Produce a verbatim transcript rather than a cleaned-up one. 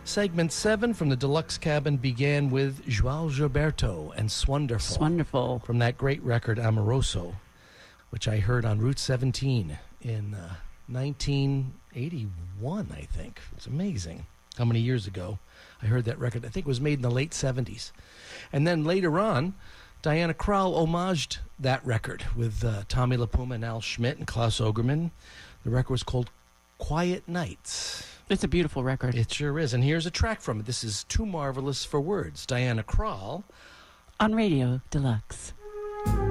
Segment seven from the Deluxe Cabin began with João Gilberto and Swonderful. Swonderful. From that great record, Amoroso, which I heard on Route seventeen in uh, nineteen eighty-one, I think. It's amazing how many years ago I heard that record. I think it was made in the late seventies. And then later on, Diana Krall homaged that record with uh, Tommy LaPuma and Al Schmidt and Klaus Ogerman. The record was called Quiet Nights. It's a beautiful record. It sure is. And here's a track from it. This is Too Marvelous for Words. Diana Krall on Radio Deluxe.